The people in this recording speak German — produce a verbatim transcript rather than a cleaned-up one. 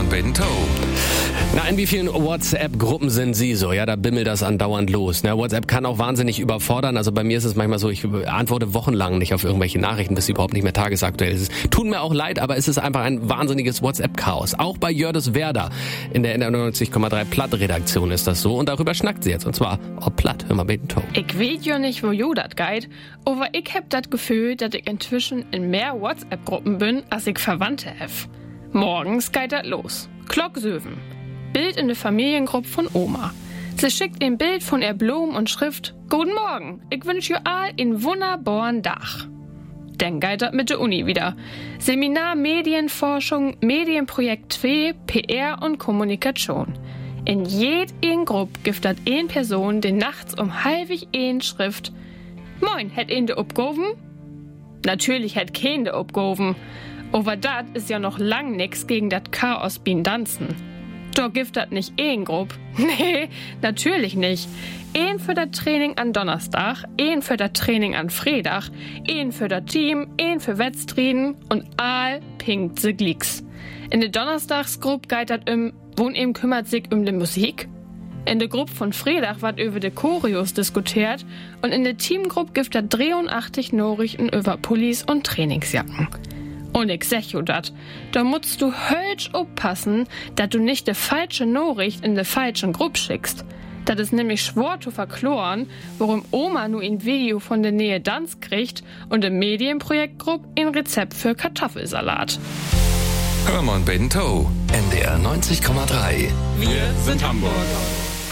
und Bento. Na, in wie vielen WhatsApp-Gruppen sind Sie so? Ja, da bimmelt das andauernd los. Ne? WhatsApp kann auch wahnsinnig überfordern. Also bei mir ist es manchmal so, ich antworte wochenlang nicht auf irgendwelche Nachrichten, bis sie überhaupt nicht mehr tagesaktuell ist. Tut mir auch leid, aber es ist einfach ein wahnsinniges WhatsApp-Chaos. Auch bei Jördis Werder in der N R neunzig Komma drei Platt-Redaktion ist das so. Und darüber schnackt sie jetzt. Und zwar, ob Platt, hör mal Bento. Ich weet ja nicht, wo jo dat geht, aber ich hab das Gefühl, dass ich inzwischen in mehr WhatsApp-Gruppen bin, als ich Verwandte hab. Morgens geht dat los. Glocksöven. Bild in der Familiengruppe von Oma. Sie schickt ein Bild von ihr Blumen und Schrift: Guten Morgen, ich wünsch ihr all in wunderbaren Dach. Dann geht dat mit der Uni wieder. Seminar Medienforschung, Medienprojekt zwei, P R und Kommunikation. In jeder Gruppe gibt dat ein Person, die nachts um halbig ein Schrift: Moin, hätt een de upgoven? Natürlich hätt kein de upgoven. Aber dat ist ja noch lang nix gegen dat Chaos beim Danzen. Da gibt dat nicht een Grupp. Nee, natürlich nicht. Een für das Training an Donnerstag, een für das Training an Freitag, een für das Team, een für Wettstriden und all pinkt se Glicks. In der Donnerstagsgruppe geht dat um, wo'n eben kümmert sich um die Musik. In der Gruppe von Freitag wird über die Choreos diskutiert und in der Teamgruppe gibt dat dreiundachtzig Nachrichten über Pullis und Trainingsjacken. Und ich sag jo dat, da musst du hölsch aufpassen, dass du nicht die falsche Nachricht in die falschen Gruppe schickst. Das ist nämlich schwer zu verkloren, warum Oma nur ein Video von der Nähe Danz kriegt und im Medienprojektgruppe ein Rezept für Kartoffelsalat. Hör mal Bento. N D R neunzig Komma drei. Wir sind Hamburg.